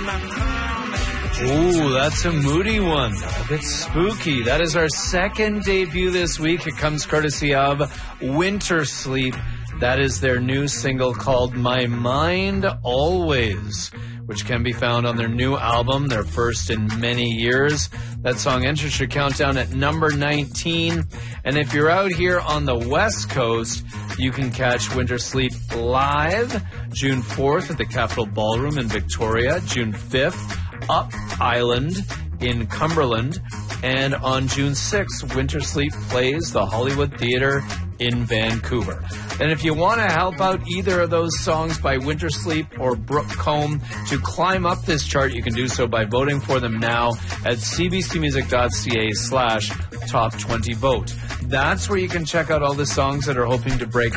Ooh, that's a moody one. A bit spooky. That is our second debut this week. It comes courtesy of Winter Sleep. That is their new single called My Mind Always, which can be found on their new album, their first in many years. That song enters your countdown at number 19. And if you're out here on the West Coast, you can catch Winter Sleep live June 4th at the Capitol Ballroom in Victoria, June 5th, Up Island in Cumberland, and on June 6th, Winter Sleep plays the Hollywood Theatre in Vancouver. And if you want to help out either of those songs by Winter Sleep or Brooke Combe to climb up this chart, you can do so by voting for them now at cbcmusic.ca/top20vote. That's where you can check out all the songs that are hoping to break